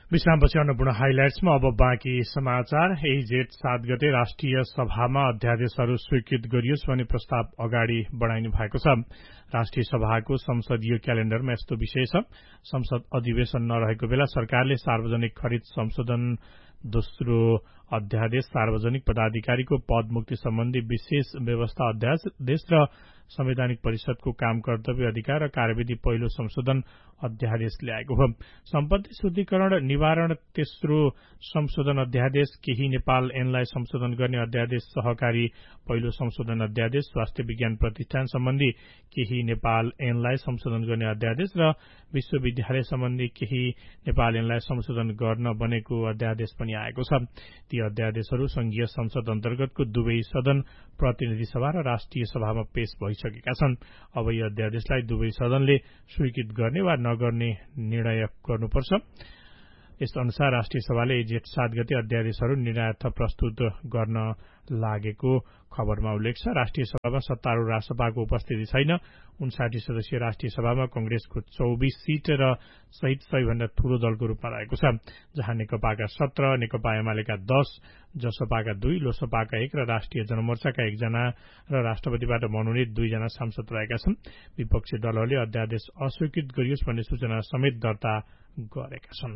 विश्रामपछि अन्नपूर्ण हाइलाइट्समा अब बाँकी समाचार। जेठ 7 गते राष्ट्रिय सभामा अध्यादेशहरू स्वीकृत गरियोस् भन्ने प्रस्ताव अगाडि बढ़ाइनु भएको छ। राष्ट्रिय सभाको संसदीय क्यालेण्डरमा यस्तो विषय छ। संसद अधिवेशन नरहेको बेला सरकारले सार्वजनिक खरिद संशोधन दोस्रो अध्यादेश, सार्वजनिक पदाधिकारीको पद मुक्ति सम्बन्धी विशेष व्यवस्था अध्यादेश र संवैधानिक परिषदको काम कर्तव्य अधिकार र कार्यविधि पहिलो संशोधन अध्यादेश ल्याएको हो। सम्पत्ति शुद्धिकरण निवारण तेस्रो संशोधन अध्यादेश, केही नेपाल ऐनलाई संशोधन गर्ने अध्यादेश, सहकारी पहिलो संशोधन अध्यादेश, स्वास्थ्य विज्ञान प्रतिष्ठान सम्बन्धी केही नेपाल ऐनलाई संशोधन गर्ने अध्यादेश र विश्वविद्यालय सम्बन्धी केही नेपाल ऐनलाई संशोधन गर्न बनेको अध्यादेश पनि आएको छ। ती अध्यादेशहरू संघीय संसद अन्तर्गतको दुवै सदन, प्रतिनिधि सभा र राष्ट्रिय सभामा पेश भइसकेका छन्। अब यी अध्यादेशलाई दुवै सदनले स्वीकृत गर्ने वा नगर्ने निर्णय गर्नुपर्छ। यस अनुसार राष्ट्रिय सभाले जेठ 7 गते अध्यादेशहरू निर्णयार्थ प्रस्तुत गर्न लागेको खबरमा उल्लेख छ। राष्ट्रिय सभामा सत्तारूढ़ राष्ट्रसभाको उपस्थिति छैन। 59 सदस्यीय राष्ट्रिय सभामा कंग्रेसको 24 सीट र सहित सबैभन्दा ठूलो दलको रूपमा रहेको छ, जहाँ नेकपाका 17, नेकपा एमालेका 10, जसपाका 2, लोसपाका 1 र राष्ट्रिय जनमोर्चाका 1 जना र राष्ट्रपतिबाट मनोनित 2 जना सांसद रहेका छन्। विपक्षी दलहरूले अध्यादेश अस्वीकृत गरियोस् भन्ने सूचना समेत दर्ता गरेका छन्।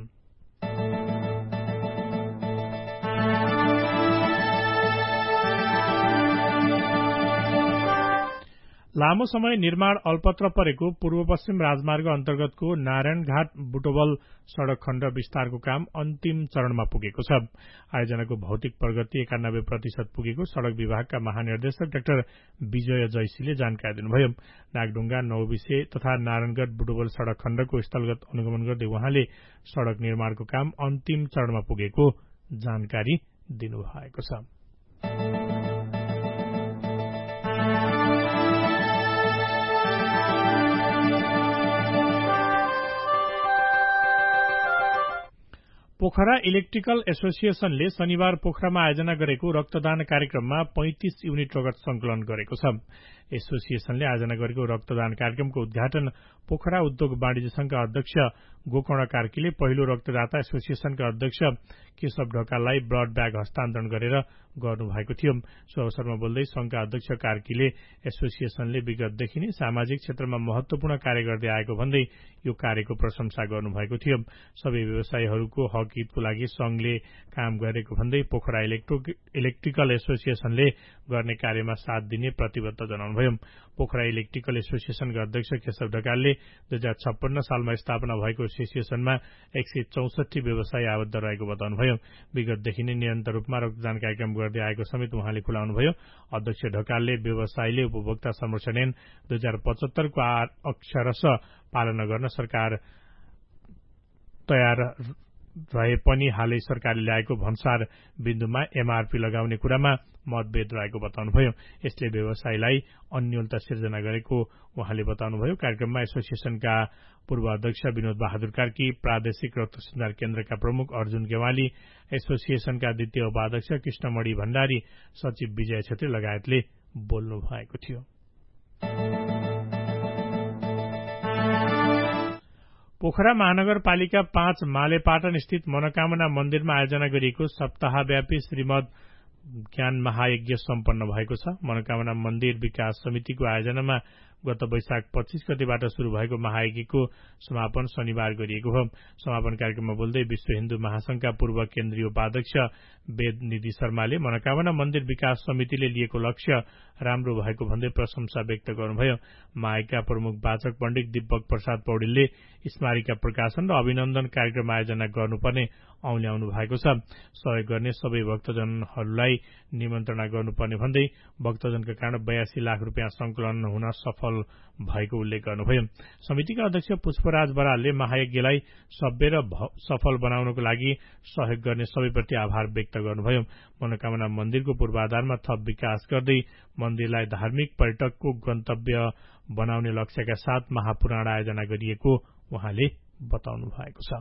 लामो समय निर्माण अल्पत्र परेको पूर्व पश्चिम राजमार्ग अन्तर्गतको नारायणघाट बुटवल सड़क खण्ड विस्तारको काम अन्तिम चरणमा पुगेको छ। आयोजनाको भौतिक प्रगति 91% पुगेको सड़क विभागका महानिर्देशक डाक्टर विजय जैसीले जानकारी दिनुभयो। नागढुङ्गा, नौबिसे तथा नारायणगढ़ बुटवल सड़क खण्डको स्थलगत अनुगमन गर्दै उहाँले सड़क निर्माणको काम अन्तिम चरणमा पुगेको जानकारी दिनुभएको छ। पोखरा इलेक्ट्रिकल एसोसिएशनले शनिबार पोखरामा आयोजना गरेको रक्तदान कार्यक्रममा 35 युनिट रगत संकलन गरेको छ। एसोसिएशनले आयोजना गरेको रक्तदान कार्यक्रमको उद्घाटन पोखरा उद्योग वाणिज्य संघका अध्यक्ष गोकर्ण कार्कीले पहिलो रक्तदाता एसोसिएशनका अध्यक्ष केशव ढकाललाई ब्लड ब्याग हस्तान्तरण गरेर गर्नुभएको थियो। सो अवसरमा बोल्दै संघका अध्यक्ष कार्कीले एसोसिएशनले विगतदेखि नै सामाजिक क्षेत्रमा महत्वपूर्ण कार्य गर्दै आएको भन्दै यो कार्यको प्रशंसा गर्नुभएको थियो। सबै व्यवसायीहरूको हक हितको लागि संघले काम गरेको भन्दै पोखरा इलेक्ट्रिकल एसोसिएशनले गर्ने कार्यमा साथ दिने प्रतिबद्ध जनाउनुभयो। पोखरा इलेक्ट्रिकल एसोसिएशनका अध्यक्ष केशव ढकालले 2056 सालमा स्थापना भएको एसोसिएशनमा 164 व्यवसायी आबद्ध रहेको बताउनुभयो। विगतदेखि नै निरन्तर रूपमा रक्तदान कार्यक्रम गर्दै आएको समेत उहाँले खुलाउनुभयो। अध्यक्ष ढकालले व्यवसायीले उपभोक्ता संरक्षण ऐन 2075 को अक्षरशः पालना गर्न सरकार तयार रहे पनि हालै सरकारले ल्याएको भन्सार बिन्दुमा एमआरपी लगाउने कुरामा मतभेद रहेको बताउनुभयो। यसले व्यवसायीलाई अन्योलता सिर्जना गरेको उहाँले बताउनुभयो। कार्यक्रममा एसोसिएशनका पूर्व अध्यक्ष विनोद बहादुर कार्की, प्रादेशिक रक्त सञ्चार केन्द्रका प्रमुख अर्जुन गेवाली, एसोसिएशनका द्वितीय उपाध्यक्ष कृष्णमणि भण्डारी, सचिव विजय छेत्री लगायतले बोल्नु भएको थियो। पोखरा महानगरपालिका 5 मालेपाटन स्थित मनोकामना मन्दिरमा आयोजना गरिएको सप्ताहव्यापी श्रीमद् ज्ञान महायज्ञ सम्पन्न भएको छ। मनोकामना मन्दिर विकास समितिको आयोजनामा गत वैशाख 25 गतेबाट शुरू भएको महायज्ञको समापन शनिबार गरिएको हो। समापन कार्यक्रममा बोल्दै विश्व हिन्दू महासंघका पूर्व केन्द्रीय उपाध्यक्ष वेद निधि शर्माले मनोकामना मन्दिर विकास समितिले लिएको लक्ष्य राम्रो भएको भन्दै प्रशंसा व्यक्त गर्नुभयो। महायज्ञका प्रमुख वाचक पण्डित दीपक प्रसाद पौडेलले स्मारिका प्रकाशन र अभिनन्दन कार्यक्रम आयोजना गर्नुपर्ने औल्याउनु भएको छ। सहयोग गर्ने सबै भक्तजनहरूलाई निमन्त्रणा गर्नुपर्ने भन्दै भक्तजनका कारण 82 लाख रुपियाँ संकलन हुन सफल भएको उल्लेख गर्नुभयो। समितिका अध्यक्ष पुष्पराज बरालले महायज्ञलाई सभ्य र सफल बनाउनको लागि सहयोग गर्ने सबैप्रति आभार व्यक्त गर्नुभयो। मनोकामना मन्दिरको पूर्वाधारमा थप विकास गर्दै मन्दिरलाई धार्मिक पर्यटकको गन्तव्य बनाउने लक्ष्यका साथ महापुराण आयोजना गरिएको उहाँले बताउनु भएको छ।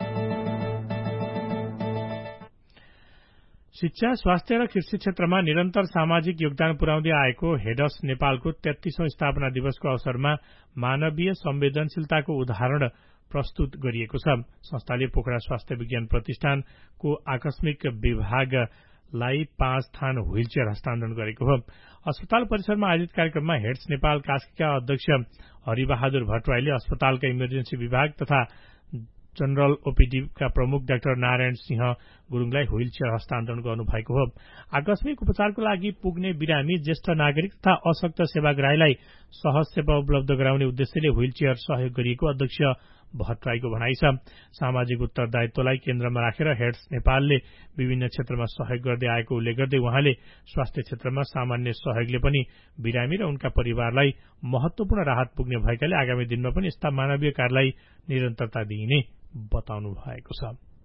शिक्षा, स्वास्थ्य र कृषि क्षेत्रमा निरन्तर सामाजिक योगदान पुर्याउँदै आएको हेडस नेपालको 33औं स्थापना दिवसको अवसरमा मानवीय संवेदनशीलताको उदाहरण प्रस्तुत गरिएको छ। संस्थाले पोखरा स्वास्थ्य विज्ञान प्रतिष्ठानको आकस्मिक विभागलाई 5 थान व्हीलचेयर हस्तान्तरण गरेको हो। अस्पताल परिसरमा आयोजित कार्यक्रममा हेड्स नेपाल कास्कीका अध्यक्ष हरिबहादुर भट्टराईले अस्पतालका इमर्जेन्सी विभाग तथा जनरल ओपीडीका प्रमुख डाक्टर नारायण सिंह गुरूङलाई व्हीलचेयर हस्तान्तरण गर्नुभएको हो। आकस्मिक उपचारको लागि पुग्ने बिरामी, ज्येष्ठ नागरिक तथा अशक्त सेवाग्राहीलाई सहज सेवा उपलब्ध गराउने उद्देश्यले व्हीलचेयर सहयोग गरिएको अध्यक्ष भट्टराईको भनाइ छ। सामाजिक उत्तरदायित्वलाई केन्द्रमा राखेर हेड्स नेपालले विभिन्न क्षेत्रमा सहयोग गर्दै आएको उल्लेख गर्दै उहाँले स्वास्थ्य क्षेत्रमा सामान्य सहयोगले पनि बिरामी र उनका परिवारलाई महत्वपूर्ण राहत पुग्ने भएकाले आगामी दिनमा पनि यस्ता मानवीय कार्यलाई निरन्तरता दिइने बताउनु भएको छ।